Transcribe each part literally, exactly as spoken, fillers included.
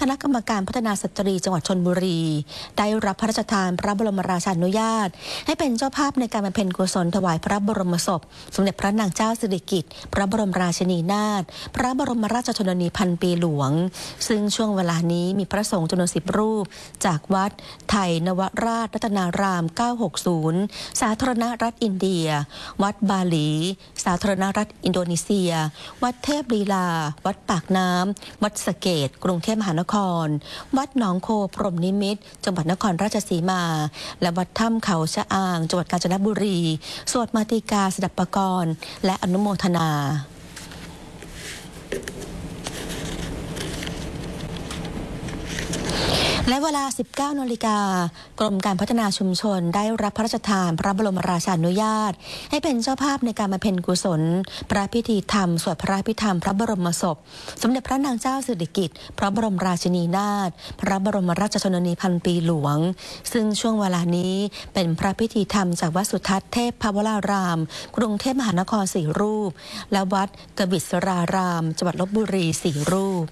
คณะกรรมการพัฒนาสตรีจังหวัดชลบุรีได้รับพระราชทานพระบรมราชานุญาตให้เป็นเจ้าภาพในการบำเพ็ญกุศลถวายพระบรมศพสมเด็จพระนางเจ้าสิริกิติ์พระบรมราชินีนาถพระบรมราชชนนีพันปีหลวงซึ่งช่วงเวลานี้มีพระสงฆ์จำนวนสิบรูปจากวัดไทยนวราชรัตนารามเก้าหกศูนย์สาธารณรัฐอินเดียวัดบาหลีสาธารณรัฐอินโดนีเซียวัดเทพลีลาวัดปากน้ำวัดสะเกษกรุงเทพมหานครวัดหนองโคพรหมนิมิตรจังหวัดนครราชสีมาและวัดถ้ำเขาชะอางจังหวัดกาญจนบุรีสวดมาติกาสดับปกรณ์และอนุโมทนาและเวลา สิบเก้านาฬิกากรมการพัฒนาชุมชนได้รับพระราชทานพระบรมราชานุญาตให้เป็นเจ้าภาพในการบำเพ็ญกุศลพระพิธีธรรมสวดพระพิธรรมพระบรมศพสมเด็จพระนางเจ้าสิริกิติ์พระบรมราชินีนาถพระบรมราชชนนีพันปีหลวงซึ่งช่วงเวลานี้เป็นพระพิธีธรรมจากวัดสุทัศน์เทพพวรารามกรุงเทพมหานครสี่รูปและวัดกบิษรารามจังหวัดลพบุรีสี่รูป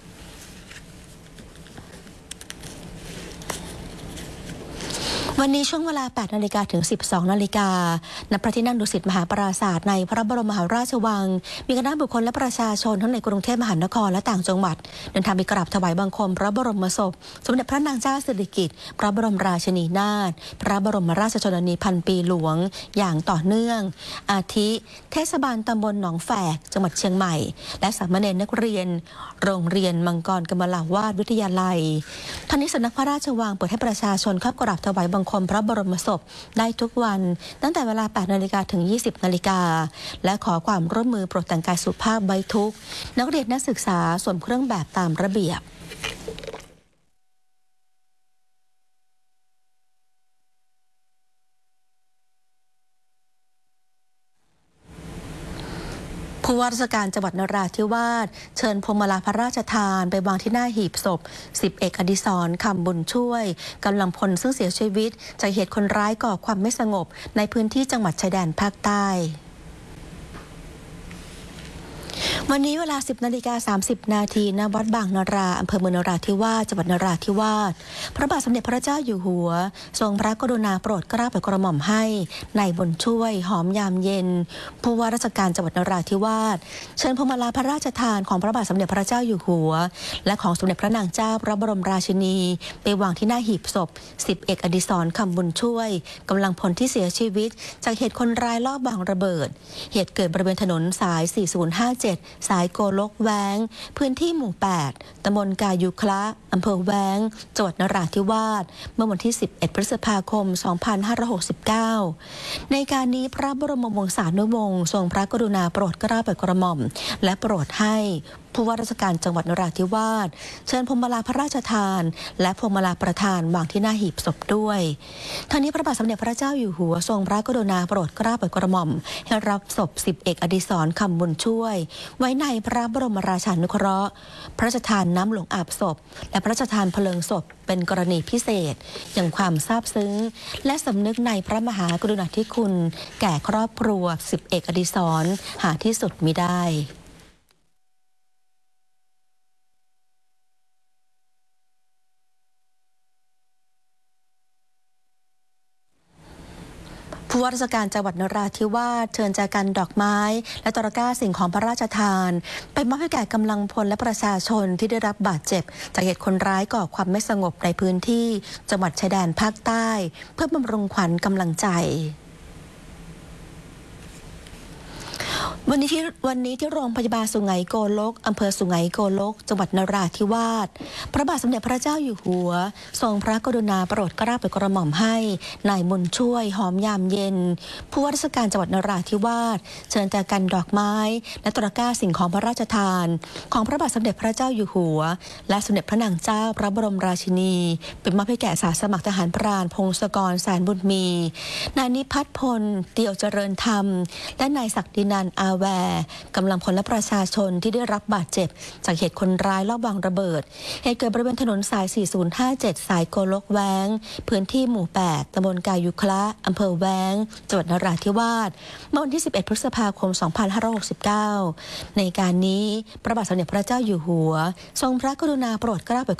วันนี้ช่วงเวลา แปดนาฬิกา ถึง สิบสองนาฬิกาณ พระที่นั่งดุสิตมหาปราสาทในพระบรมมหาราชวังมีคณะบุคคลและประชาชนทั้งในกรุงเทพมหานครและต่างจังหวัดเดินทางไปกราบถวายบังคมพระบรมศพสมเด็จพระนางเจ้าสิริกิติ์พระบรมราชินีนาถพระบรมราชชนนีพันปีหลวงอย่างต่อเนื่องอาทิเทศบาลตำบลหนองแฝกจังหวัดเชียงใหม่และสามเณรนักเรียนโรงเรียนมังกรกมลาวาสวิทยาลัยทั้งนี้สำนักพระราชวังเปิดให้ประชาชนเข้ากราบถวายบังคมพระบรมศพได้ทุกวันตั้งแต่เวลา แปดนาฬิกา ถึง ยี่สิบนาฬิกาและขอความร่วมมือโปรดแต่งกายสุภาพไว้ทุกนักเรียนนักศึกษาสวมเครื่องแบบตามระเบียบผู้ว่าราชการจังหวัดนราธิวาสเชิญพวงมาลัยพระราชทานไปวางที่หน้าหีบศพสิบเอกอดิศรคำบุญช่วยกำลังพลซึ่งเสียชีวิตจากเหตุคนร้ายก่อความไม่สงบในพื้นที่จังหวัดชายแดนภาคใต้วันนี้เวลา สิบนาฬิกาสามสิบนาทีณวัดบางนราอำเภอเมืองนราธิวาสจังหวัดนราธิวาสพระบาทสมเด็จพระเจ้าอยู่หัวทรงพระกรุณาโปรดเกล้าโปรดกระหม่อมให้นายบุญช่วยหอมยามเย็นผู้ว่าราชการจังหวัดนราธิวาสเชิญพวงมาลัยพระราชทานของพระบาทสมเด็จพระเจ้าอยู่หัวและของสมเด็จพระนางเจ้าพระบรมราชินีไปวางที่หน้าหีบศพสิบเอกอดิศรคำบุญช่วยกำลังพลที่เสียชีวิตจากเหตุคนร้ายลอบวางระเบิดเหตุเกิดบริเวณถนนสายสี่ศูนย์ห้าเจ็ดสายโกลกแว้งพื้นที่หมู่แปดตำบลกายุคละอำเภอแว้งจังหวัดนราธิวาสเมื่อวันที่สิบเอ็ดพฤษภาคมสองพันห้าร้อยหกสิบเก้าในการนี้พระบรมวงศานุวงศ์ทรงพระกรุณาโปรดเกล้าโปรดกระหม่อมและโปรดให้ผู้ว่าราชการจังหวัดนราธิวาสเชิญพวงมาลัยพระราชทานและพวงมาลัยประธานวางที่หน้าหีบศพด้วยทั้งนี้พระบาทสมเด็จพระเจ้าอยู่หัวทรงพระกรุณาโปรดเกล้าโปรดกระหม่อมให้รับศพสิบเอกอดิศรคำบุญช่วยไว้ในพระบรมราชานุเคราะห์พระราชทานน้ำหลวงอาบศพและพระราชทานเพลิงศพเป็นกรณีพิเศษอย่างความซาบซึ้งและสำนึกในพระมหากรุณาธิคุณแก่ครอบครัวสิบเอกอดิศรหาที่สุดมิได้ผู้ว่าราชการจังหวัดนราธิวาสเชิญแจกันดอกไม้และตะกร้าสิ่งของพระราชทานไปมอบให้แก่กำลังพลและประชาชนที่ได้รับบาดเจ็บจากเหตุคนร้ายก่อความไม่สงบในพื้นที่จังหวัดชายแดนภาคใต้เพื่อบำรุงขวัญกำลังใจวันนี้ที่วันนี้ที่โรงพยาบาลสุไหงโกลกอำเภอสุไหงโกลกจังหวัดนราธิวาสพระบาทสมเด็จพระเจ้าอยู่หัวทรงพระกรุณาโปรดเกล้าโปรดกระหม่อมให้นายบุญช่วยหอมยามเย็นผู้ว่าราชการจังหวัดนราธิวาสเชิญแจกันดอกไม้และตะกร้าสิ่งของพระราชทานของพระบาทสมเด็จพระเจ้าอยู่หัวและสมเด็จพระนางเจ้าพระบรมราชินีเป็นมอบให้แก่อาสาสมัครทหารพรานพงศกรแสนบุญมีนายนิพัฒน์พลเตี่ยวเจริญธรรมและนายศักดินันท์อาแวร์กำลังพลและประชาชนที่ได้รับบาดเจ็บจากเหตุคนร้ายลอบวางระเบิดเหตุเกิดบริเวณถนนสายสี่ศูนย์ห้าเจ็ดสายโกลกแว้งพื้นที่หมู่แปดตำบลกายุคละอำเภอแว้งจังหวัดนราธิวาสเมื่อวันที่สิบเอ็ดพฤษภาคมสองพันห้าร้อยหกสิบเก้าในการนี้พระบาทสมเด็จพระเจ้าอยู่หัวทรงพระกรุณาโปรดเกล้าโปรด